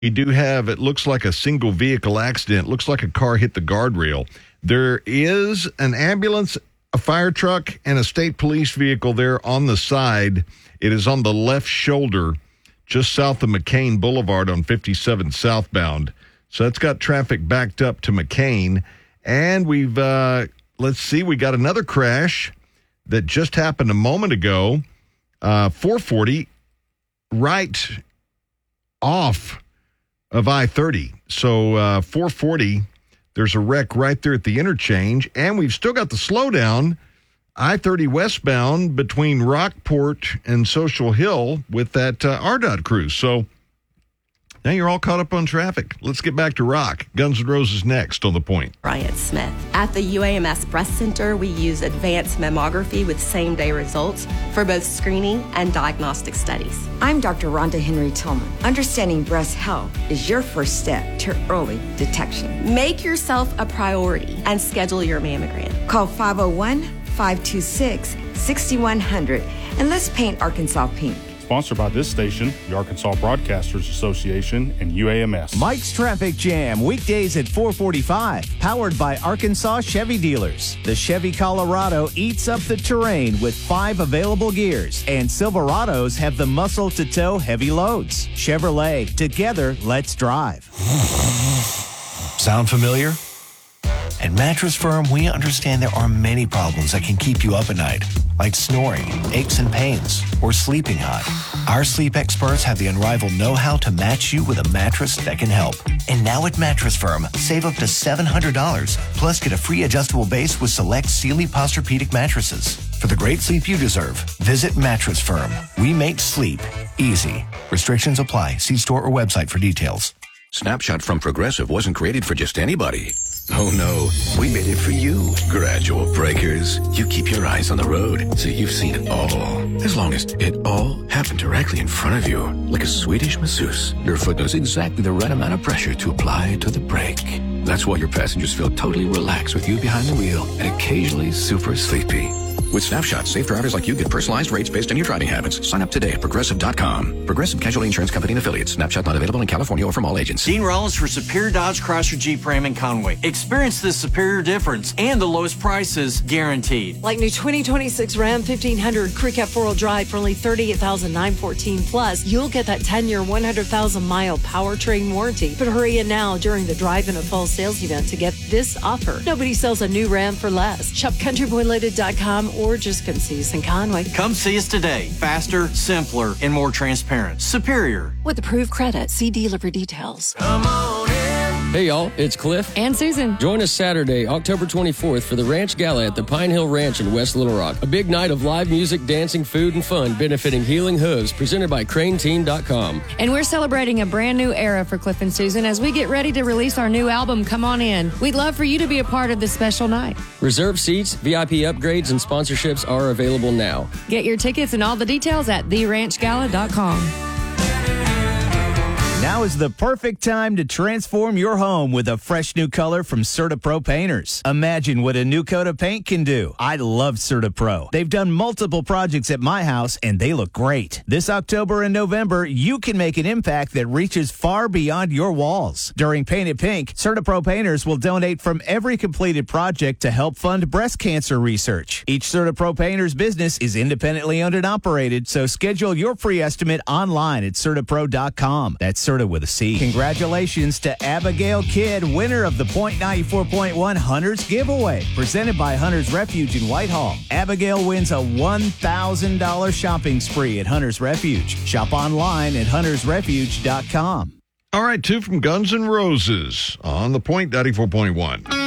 We do have, it looks like a single vehicle accident. Looks like a car hit the guardrail. There is an ambulance, a fire truck, and a state police vehicle there on the side. It is on the left shoulder, just south of McCain Boulevard on 57 southbound. So that's got traffic backed up to McCain. And we've, let's see, we got another crash that just happened a moment ago. 440 right off of I-30. So 440, there's a wreck right there at the interchange. And we've still got the slowdown, I-30 westbound between Rockport and Social Hill with that RDOT crew. So now you're all caught up on traffic. Let's get back to rock. Guns N' Roses next on The Point. Bryant Smith. At the UAMS Breast Center, we use advanced mammography with same-day results for both screening and diagnostic studies. I'm Dr. Rhonda Henry Tillman. Understanding breast health is your first step to early detection. Make yourself a priority and schedule your mammogram. Call 501-526-6100 and let's paint Arkansas pink. Sponsored by this station, the Arkansas Broadcasters Association, and UAMS. Mike's Traffic Jam, weekdays at 4:45, powered by Arkansas Chevy Dealers. The Chevy Colorado eats up the terrain with 5 available gears, and Silverados have the muscle to tow heavy loads. Chevrolet, together, let's drive. Sound familiar? At Mattress Firm, we understand there are many problems that can keep you up at night, like snoring, aches and pains, or sleeping hot. Our sleep experts have the unrivaled know-how to match you with a mattress that can help. And now at Mattress Firm, save up to $700, plus get a free adjustable base with select Sealy Posturepedic mattresses. For the great sleep you deserve, visit Mattress Firm. We make sleep easy. Restrictions apply. See store or website for details. Snapshot from Progressive wasn't created for just anybody. Oh no, we made it for you. Gradual breakers. You keep your eyes on the road, so you've seen it all. As long as it all happened directly in front of you, like a Swedish masseuse, your foot knows exactly the right amount of pressure to apply to the brake. That's why your passengers feel totally relaxed with you behind the wheel and occasionally super sleepy. With Snapshot, safe drivers like you get personalized rates based on your driving habits. Sign up today at Progressive.com. Progressive Casualty Insurance Company and Affiliates. Snapshot not available in California or from all agents. Dean Rollins for Superior Dodge Chrysler Jeep Ram in Conway. Experience the superior difference and the lowest prices guaranteed. Like new 2026 Ram 1500 Crew Cab 4-wheel drive for only $38,914 plus. You'll get that 10-year, 100,000-mile powertrain warranty. But hurry in now during the drive-in and fall sales event to get this offer. Nobody sells a new Ram for less. Shop countryboyloaded.com or just come see us in Conway. Come see us today. Faster, simpler, and more transparent. Superior. With approved credit, see dealer for details. Come on in. Hey, y'all, it's Cliff and Susan. Join us Saturday, October 24th for the Ranch Gala at the Pine Hill Ranch in West Little Rock. A big night of live music, dancing, food, and fun benefiting Healing Hooves, presented by CraneTeam.com. And we're celebrating a brand new era for Cliff and Susan as we get ready to release our new album, Come On In. We'd love for you to be a part of this special night. Reserve seats, VIP upgrades, and sponsorships are available now. Get your tickets and all the details at theranchgala.com. Now is the perfect time to transform your home with a fresh new color from CertaPro Painters. Imagine what a new coat of paint can do. I love CertaPro. They've done multiple projects at my house, and they look great. This October and November, you can make an impact that reaches far beyond your walls. During Paint It Pink, CertaPro Painters will donate from every completed project to help fund breast cancer research. Each CertaPro Painters business is independently owned and operated, so schedule your free estimate online at CertaPro.com. That's Serta with a C. Congratulations to Abigail Kidd, winner of the Point 94.1 Hunters giveaway, presented by Hunters Refuge in Whitehall. Abigail wins a $1,000 shopping spree at Hunters Refuge. Shop online at huntersrefuge.com. All right, 2 from Guns N' Roses on the Point 94.1.